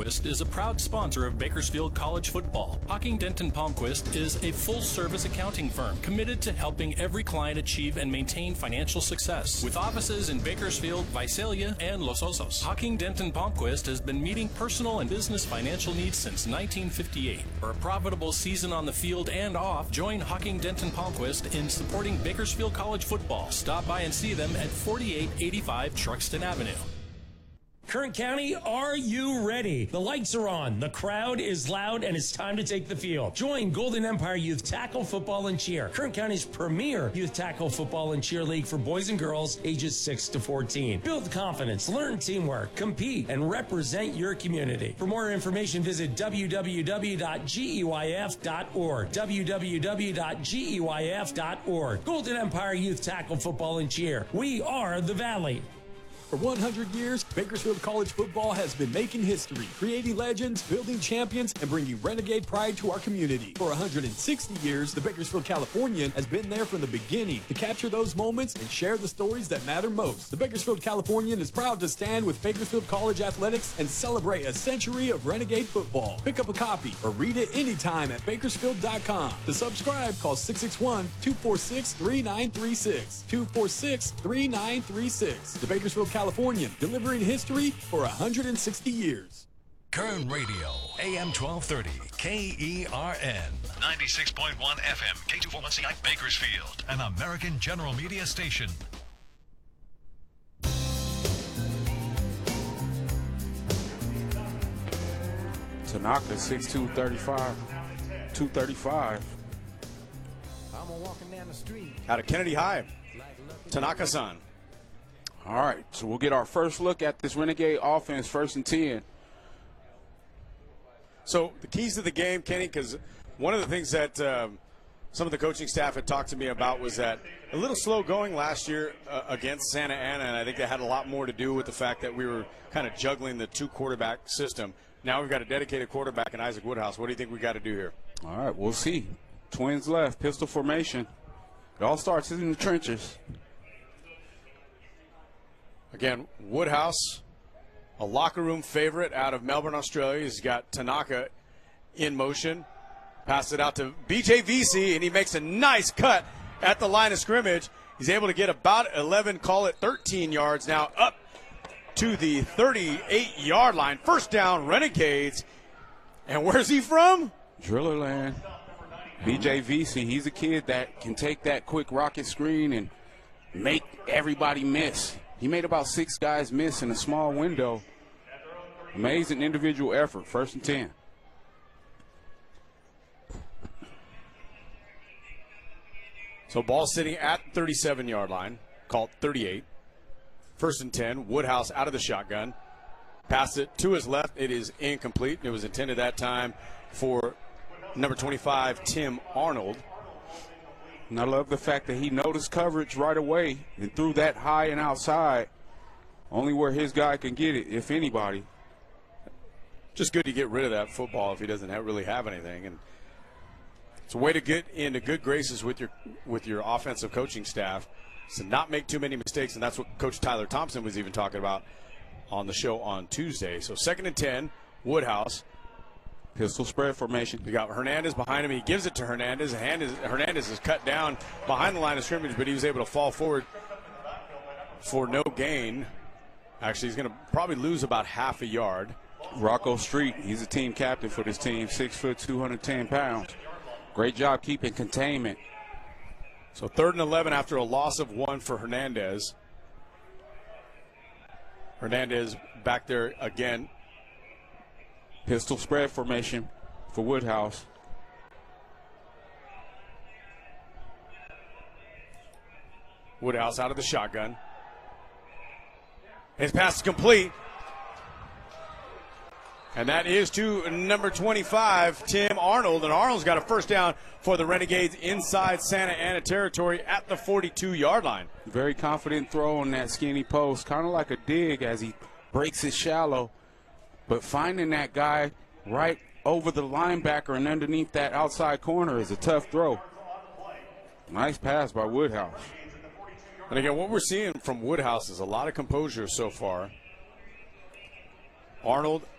Palmquist is a proud sponsor of Bakersfield College football. Hocking Denton Palmquist is a full-service accounting firm committed to helping every client achieve and maintain financial success. With offices in Bakersfield, Visalia, and Los Osos, Hocking Denton Palmquist has been meeting personal and business financial needs since 1958. For a profitable season on the field and off, join Hocking Denton Palmquist in supporting Bakersfield College football. Stop by and see them at 4885 Truxton Avenue. Kern County, are you ready? The lights are on, the crowd is loud, and it's time to take the field. Join Golden Empire Youth Tackle Football and Cheer, Kern County's premier youth tackle football and cheer league for boys and girls ages 6 to 14. Build confidence, learn teamwork, compete, and represent your community. For more information, visit www.geyf.org, www.geyf.org. Golden Empire Youth Tackle Football and Cheer. We are the Valley. For 100 years, Bakersfield College football has been making history, creating legends, building champions, and bringing Renegade pride to our community. For 160 years, the Bakersfield Californian has been there from the beginning to capture those moments and share the stories that matter most. The Bakersfield Californian is proud to stand with Bakersfield College Athletics and celebrate a century of Renegade football. Pick up a copy or read it anytime at Bakersfield.com. To subscribe, call 661-246-3936. 246-3936. The Bakersfield Californian, delivering history for 160 years. Kern Radio, AM 1230, KERN, 96.1 FM, K241CI Bakersfield, an American General Media station. Tanaka, 6'2", 235. Out of Kennedy High, Tanaka-san. All right, so we'll get our first look at this Renegade offense, 1st and 10. So the keys to the game, Kenny, because one of the things that some of the coaching staff had talked to me about was that a little slow going last year against Santa Ana, and I think that had a lot more to do with the fact that we were kind of juggling the two-quarterback system. Now we've got a dedicated quarterback in Isaac Woodhouse. What do you think we got to do here? All right, we'll see. Twins left, pistol formation. It all starts in the trenches. Again, Woodhouse, a locker room favorite out of Melbourne, Australia. He's got Tanaka in motion. Pass it out to BJ Vesey, and he makes a nice cut at the line of scrimmage. He's able to get about 11, call it 13 yards now, up to the 38-yard line. First down, Renegades. And where's he from? Drillerland. BJ Vesey, he's a kid that can take that quick rocket screen and make everybody miss. He made about 6 guys miss in a small window. Amazing individual effort. 1st and 10. So ball sitting at 37-yard line, called 38. 1st and 10. Woodhouse out of the shotgun. Pass it to his left. It is incomplete. It was intended that time for number 25, Tim Arnold. And I love the fact that he noticed coverage right away and threw that high and outside, only where his guy can get it, if anybody. Just good to get rid of that football if he doesn't really have anything. And it's a way to get into good graces with your offensive coaching staff, to not make too many mistakes, and that's what Coach Tyler Thompson was even talking about on the show on Tuesday. So 2nd and 10, Woodhouse. Pistol spread formation. We got Hernandez behind him. He gives it to Hernandez. Hernandez is cut down behind the line of scrimmage, but he was able to fall forward for no gain. Actually, he's going to probably lose about half a yard. Rocco Street, he's a team captain for this team, 6 foot, 210 pounds. Great job keeping containment. So 3rd and 11 after a loss of 1 for Hernandez. Hernandez back there again. Pistol spread formation for Woodhouse. Woodhouse out of the shotgun. His pass is complete. And that is to number 25, Tim Arnold. And Arnold's got a first down for the Renegades inside Santa Ana territory at the 42-yard line. Very confident throw on that skinny post, kind of like a dig as he breaks it shallow. But finding that guy right over the linebacker and underneath that outside corner is a tough throw. Nice pass by Woodhouse. And again, what we're seeing from Woodhouse is a lot of composure so far. Arnold